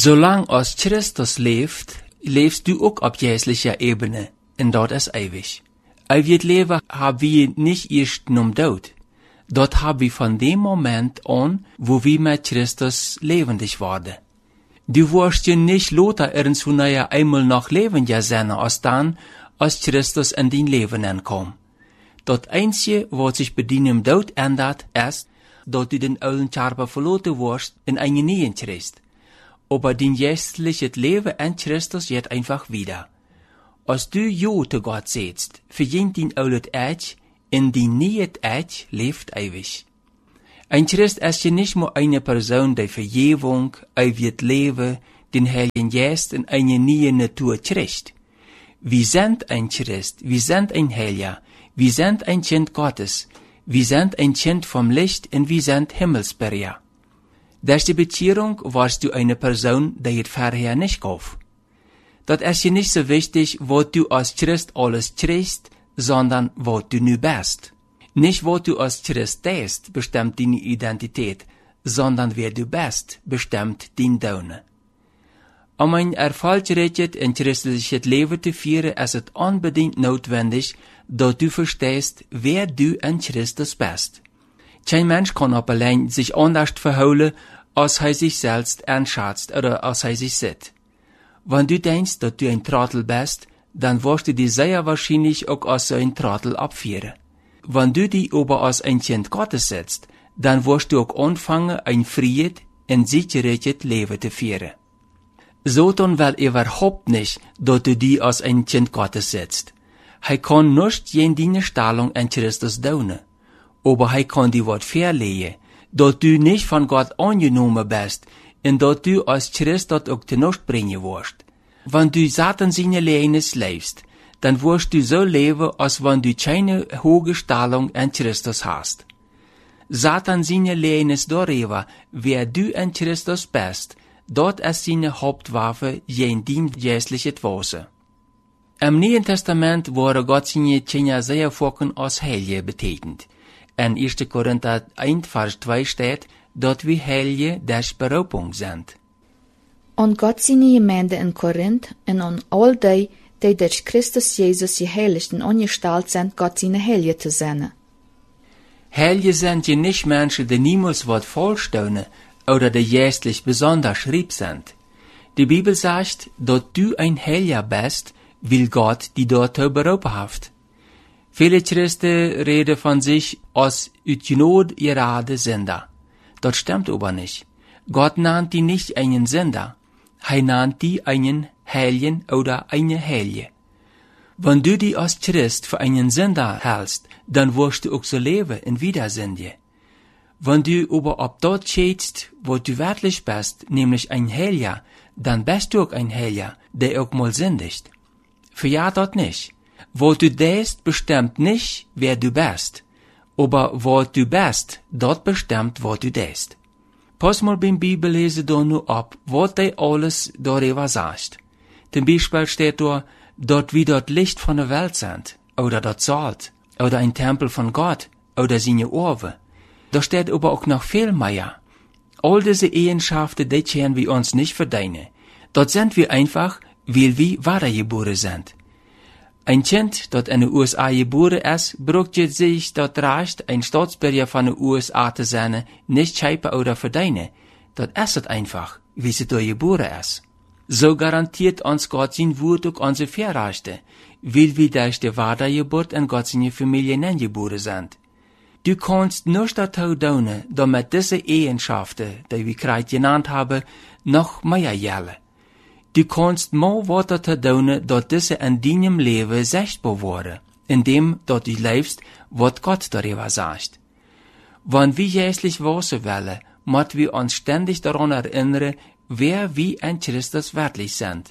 Solang als Christus leeft, leefst du ook op geestlicher Ebene, en dat is ewig. Eeuwig leven hebben we niet eerst nom dood. Dat hebben we van dem Moment an, wo wir mit Christus lebendig worden. Du wirst je nicht later irgendwo naja einmal noch lebendiger sein als dann, als Christus in dein Leben ankommt. Dat Einzige, was sich bei deinem Tod ändert, ist, dass du den alten Körper verloren wirst in eine neuen Christ. Aber dein geistliches Leben in Christus geht einfach wieder. Als du ja zu Gott setzt, verjingt dein altes Ich, in dein neues Ich lebt ewig. Ein Christ ist ja nicht nur eine Person, die Vergebung, ewig Leben, den Heiligen Geist in eine neue Natur kriegt. Wir sind ein Christ, wir sind ein Heiliger, wir sind ein Kind Gottes, wir sind ein Kind vom Licht und wir sind Himmelsbürger. Durch die Beziehung warst du eine Person, die es vorher nicht gab. Das ist ja nicht so wichtig, was du als Christ alles kriegst, sondern was du nu bist. Nicht, was du als Christ tust, bestimmt deine Identität, sondern wer du bist, bestimmt dein Tun. Um ein erfolgreiches und christliches Leben zu führen, ist es unbedingt notwendig, dass du verstehst, wer du in Christus bist. Kein Mensch kann auf allein sich anders verhalten, als er sich selbst einschätzt oder als er sich sieht. Wenn du denkst, dass du ein Trottel bist, dann wirst du dich sehr wahrscheinlich auch als ein Trottel abführen. Wenn du dich aber als ein Kind Gottes setzt, dann wirst du auch anfangen, ein freies und sicheres Leben zu führen. Satan will überhaupt nicht, dass du dich als ein Kind Gottes setzt. Er kann nicht in deine Stellung in Christus tun, aber er kann dir was verlegen, dass du nicht von Gott angenommen bist und dass du als Christ dort auch zu nichts bringen wirst. Wenn du Satan seine Leines lebst, dann wirst du so leben, als wenn du keine hohe Stellung in Christus hast. Satan seine Leines darüber, wer du in Christus bist, dort ist seine Hauptwaffe gegen dein geistliches Wesen. Im Neuen Testament wurde Gott seine Kinder sehr vorkommen als Heilige betitelt. In 1. Korinther 1, Vers 2 steht, dass wir Heilige durch Berufung sind. Und Gott seine Gemeinde in Korinth und an all die durch Christus Jesus geheiligt und angestellt sind, Gott seine Heilige zu sein. Heilige sind ja nicht Menschen, die niemals was vollstellen oder die geistlich besonders schrieb sind. Die Bibel sagt, dass du ein Heiliger bist, weil Gott die dazu berufen hat. Viele Christen reden von sich als Not gerade Sünder. Das stimmt aber nicht. Gott nannt die nicht einen Sünder. Er nannt die einen Heiligen oder eine Heilige. Wenn du die als Christ für einen Sünder hältst, dann wirst du auch so leben in Widersünde. Wenn du aber ob dort schätzt, wo du wirklich bist, nämlich ein Heiliger, dann bist du auch ein Heiliger, der auch mal sündigt. Für ja dort nicht. Wo du denkst, bestimmt nicht, wer du bist. Aber wo du bist, dort bestimmt, wo du denkst. Pass mal beim Bibellesen da nur ab, was der alles darüber sagt. Zum Beispiel steht da, dort wie dort Licht von der Welt sind, oder dort Salz, oder ein Tempel von Gott, oder seine Orwe. Da steht aber auch noch viel mehr. All diese Eigenschaften, die können wir uns nicht verdienen. Dort sind wir einfach, weil wir wiedergeboren sind. Ein Kind, das in den USA geboren ist, braucht sich dort recht, ein Staatsbürger von den USA zu sein, nicht scheipen oder verdienen. Das ist es einfach, wie sie da geboren ist. So garantiert uns Gott sein Wort auch unsere Vorrechte, weil wir durch die Wiedergeburt in Gott seine Familie geboren sind. Du kannst nicht dazu tun, damit diese Eigenschaften, die wir gerade genannt haben, noch mehr gelten. Du kannst mal was dazu tun, dass diese in deinem Leben sichtbar werden, indem du lebst, was Gott darüber sagt. Wenn wir geistlich wachsen wollen, müssen wir uns ständig daran erinnern, wer wir in Christus wirklich sind.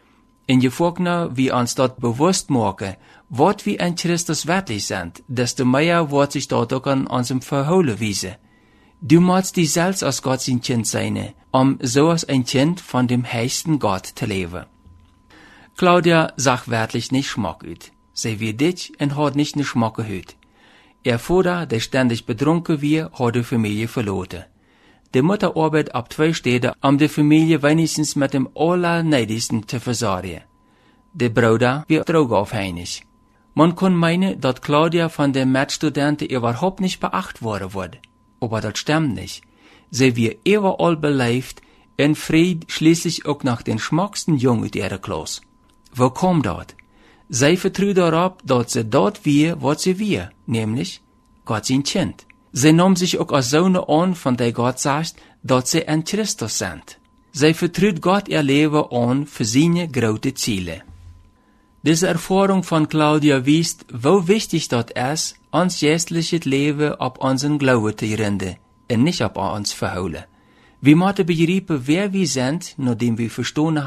In Gefolge, wir uns dort bewusst machen, was wir in Christus wirklich sind, desto mehr wird sich dort auch an unserem Verhalten wiesen. Du musst dich selbst als Gott sein Kind sein, um so als ein Kind von dem höchsten Gott zu leben. Claudia sagt wirklich nicht Schmack ut. Sie wird dich und hat nicht ne Schmack gehört. Ihr Vater, der ständig betrunken war, hat die Familie verloren. Die Mutter arbeitet op 2 steden om de familie wenigstens met dem allerneidigsten te verzorgen. De Bruder wird droogafhängig. Man kann meinen, dass Claudia von den Medstudenten überhaupt nicht beachtet worden wird. Aber das stimmt nicht. Sie wird überall belebt und Fried schließlich auch nach den schmacksten Jungen in ihrer Klasse. Wo kommt das? Sie vertraut darauf, dass sie dort wir, was sie wir, nämlich Gott sein Kind. Sie nahm sich auch als Söhne an, von der Gott sagt, dass sie in Christus sind. Sie vertraut Gott ihr Leben an für seine große Ziele. Diese Erfahrung von Claudia weist, wie wichtig das ist, uns geistliches Leben auf unseren Glauben zu richten und nicht auf uns verholen. Wir müssen begreifen, wer wir sind, nachdem wir verstanden